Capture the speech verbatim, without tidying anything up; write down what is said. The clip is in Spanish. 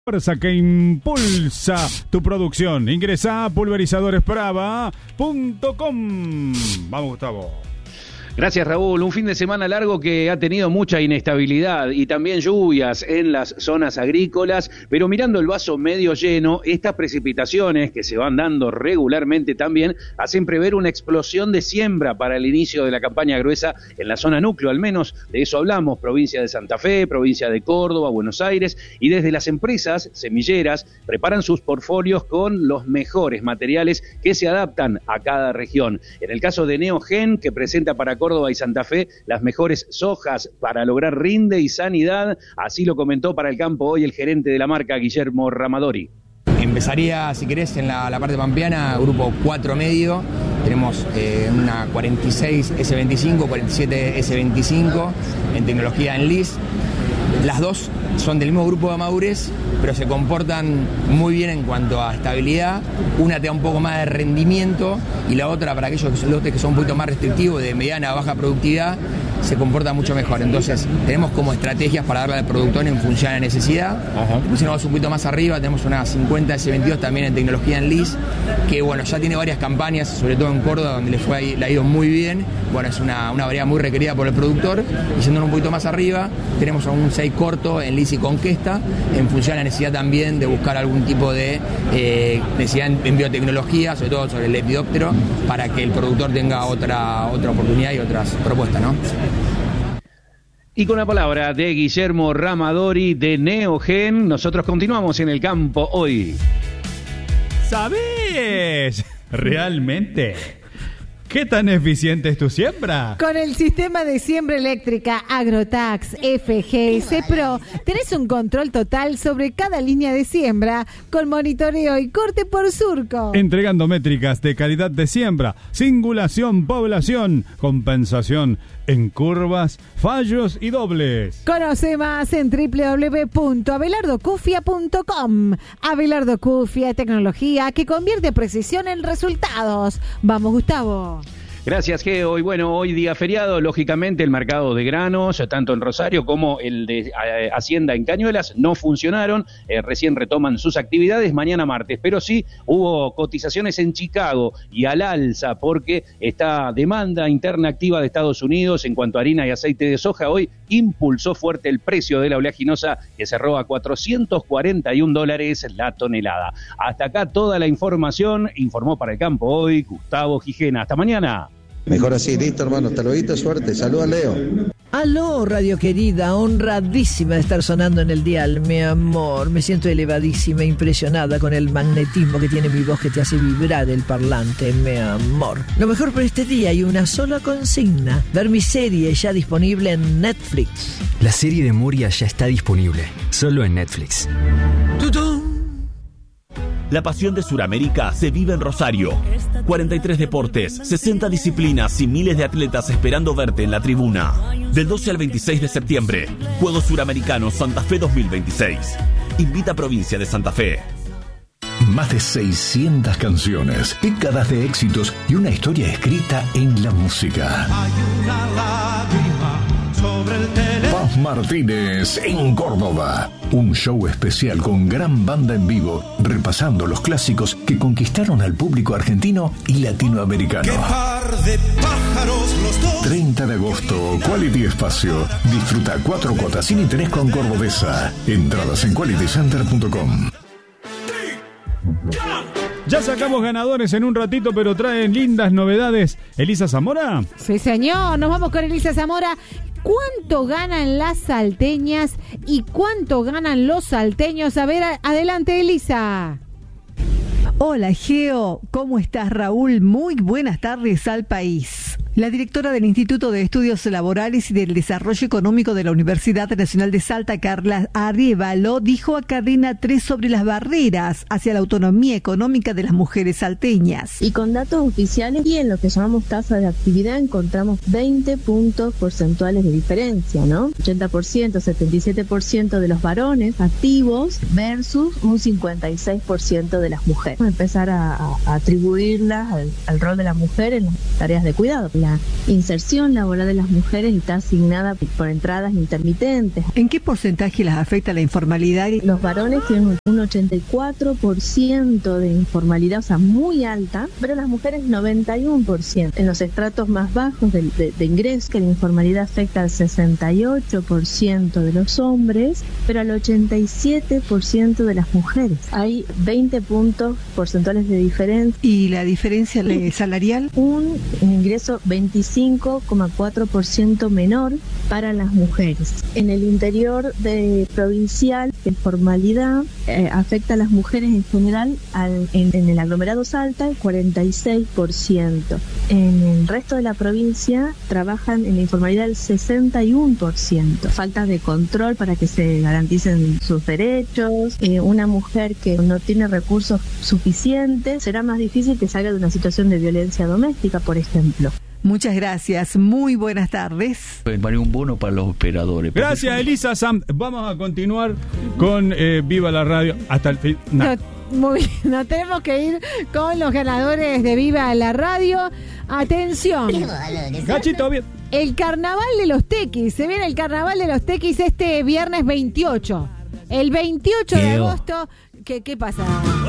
Fuerza que impulsa tu producción. Ingresa a pulverizadores brava punto com. Vamos, Gustavo. Gracias, Raúl. Un fin de semana largo que ha tenido mucha inestabilidad y también lluvias en las zonas agrícolas, pero mirando el vaso medio lleno, estas precipitaciones que se van dando regularmente también hacen prever una explosión de siembra para el inicio de la campaña gruesa en la zona núcleo, al menos de eso hablamos, provincia de Santa Fe, provincia de Córdoba, Buenos Aires, y desde las empresas semilleras preparan sus portfolios con los mejores materiales que se adaptan a cada región. En el caso de Neogen, que presenta para Córdoba y Santa Fe las mejores sojas para lograr rinde y sanidad, así lo comentó para El Campo hoy el gerente de la marca, Guillermo Ramadori. Empezaría, si querés, en la, la parte pampeana, grupo cuatro medio, tenemos eh, una cuarenta y seis ese veinticinco, cuarenta y siete ese veinticinco en tecnología en L I S. Las dos son del mismo grupo de madurez, pero se comportan muy bien en cuanto a estabilidad. Una te da un poco más de rendimiento y la otra, para aquellos lotes que son un poquito más restrictivos, de mediana a baja productividad, se comporta mucho mejor. Entonces tenemos como estrategias para darle al productor en función a la necesidad. Después, si nos vamos un poquito más arriba, tenemos una cincuenta ese veintidós también en tecnología en L I S, que bueno, ya tiene varias campañas, sobre todo en Córdoba, donde le, fue, le ha ido muy bien. Bueno, es una, una variedad muy requerida por el productor. Y yendo un poquito más arriba, tenemos un seis corto en L I S y Conquesta, en función a la necesidad también de buscar algún tipo de eh, necesidad en, en biotecnología, sobre todo sobre el lepidóptero, para que el productor tenga otra, otra oportunidad y otras propuestas, ¿no? Y con la palabra de Guillermo Ramadori de Neogen, nosotros continuamos en El Campo hoy. ¿Sabés realmente qué tan eficiente es tu siembra? Con el sistema de siembra eléctrica Agrotax F G S Pro tenés un control total sobre cada línea de siembra con monitoreo y corte por surco. Entregando métricas de calidad de siembra, singulación, población, compensación en curvas, fallos y dobles. Conoce más en doble u doble u doble u punto abelardo cufia punto com. Abelardo Cufia, tecnología que convierte precisión en resultados. Vamos, Gustavo. Gracias, Geo. Y bueno, hoy día feriado, lógicamente el mercado de granos, tanto en Rosario como el de eh, Hacienda en Cañuelas, no funcionaron, eh, recién retoman sus actividades mañana martes, pero sí hubo cotizaciones en Chicago y al alza, porque esta demanda interna activa de Estados Unidos en cuanto a harina y aceite de soja hoy impulsó fuerte el precio de la oleaginosa, que cerró a cuatrocientos cuarenta y un dólares la tonelada. Hasta acá toda la información, informó para El Campo hoy Gustavo Gijena. Hasta mañana. Mejor así, listo, hermano. Hasta luego, suerte. Saluda, Leo. Aló, radio querida, honradísima de estar sonando en el dial, mi amor. Me siento elevadísima, impresionada con el magnetismo que tiene mi voz que te hace vibrar el parlante, mi amor. Lo mejor por este día hay una sola consigna: ver mi serie ya disponible en Netflix. La serie de Moria ya está disponible, solo en Netflix. ¡Tutum! La pasión de Sudamérica se vive en Rosario. cuarenta y tres deportes, sesenta disciplinas y miles de atletas esperando verte en la tribuna. Del doce al veintiséis de septiembre, Juegos Suramericanos Santa Fe dos mil veintiséis. Invita a Provincia de Santa Fe. Más de seiscientas canciones, décadas de éxitos y una historia escrita en la música. Hay una lágrima sobre el teléfono. Paz Martínez en Córdoba. Un show especial con gran banda en vivo, repasando los clásicos que conquistaron al público argentino y latinoamericano. ¡Qué par de pájaros los dos! treinta de agosto, Quality Espacio. Disfruta cuatro cuotas sin interés con Cordobesa. Entradas en quality center punto com. Ya sacamos ganadores en un ratito, pero traen lindas novedades. ¿Elisa Zamora? Sí, señor. Nos vamos con Elisa Zamora. ¿Cuánto ganan las salteñas y cuánto ganan los salteños? A ver, adelante, Elisa. Hola, Geo. ¿Cómo estás, Raúl? Muy buenas tardes al país. La directora del Instituto de Estudios Laborales y del Desarrollo Económico de la Universidad Nacional de Salta, Carla Arévalo, dijo a Cadena tres sobre las barreras hacia la autonomía económica de las mujeres salteñas. Y con datos oficiales y en lo que llamamos tasa de actividad encontramos veinte puntos porcentuales de diferencia, ¿no? ochenta por ciento, setenta y siete por ciento de los varones activos versus un cincuenta y seis por ciento de las mujeres. Vamos a empezar a, a, a atribuirlas al, al rol de la mujer en las tareas de cuidado. la inserción laboral de las mujeres está asignada por entradas intermitentes. ¿En qué porcentaje las afecta la informalidad? Los varones tienen un ochenta y cuatro por ciento de informalidad, o sea, muy alta, pero las mujeres noventa y uno por ciento. En los estratos más bajos de, de, de ingreso, que la informalidad afecta al sesenta y ocho por ciento de los hombres, pero al ochenta y siete por ciento de las mujeres. Hay veinte puntos porcentuales de diferencia. ¿Y la diferencia salarial? Un ingreso veinticinco coma cuatro por ciento menor para las mujeres. En el interior de provincial, la informalidad eh, afecta a las mujeres en general al, en, en el aglomerado Salta, el cuarenta y seis por ciento. En el resto de la provincia trabajan en la informalidad el sesenta y uno por ciento. Falta de control para que se garanticen sus derechos. Eh, una mujer que no tiene recursos suficientes, será más difícil que salga de una situación de violencia doméstica, por ejemplo. Muchas gracias, muy buenas tardes. Vale un bono para los operadores. Gracias, Elisa Sam. Vamos a continuar con eh, Viva la Radio hasta el fin. No. Muy bien, nos tenemos que ir con los ganadores de Viva la Radio. Atención. Gachito, bien. El carnaval de los tequis. Se viene el carnaval de los tequis este viernes veintiocho. El veintiocho de agosto. ¿Qué, qué pasa?